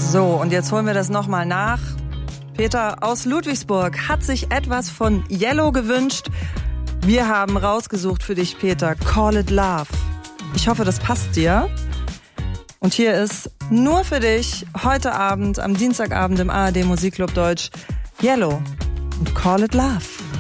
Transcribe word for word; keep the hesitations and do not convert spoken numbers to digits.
So, und jetzt holen wir das nochmal nach. Peter aus Ludwigsburg hat sich etwas von Yellow gewünscht. Wir haben rausgesucht für dich, Peter, Call It Love. Ich hoffe, das passt dir. Und hier ist nur für dich heute Abend, am Dienstagabend im A R D Musikclub Deutsch, Yellow und Call It Love.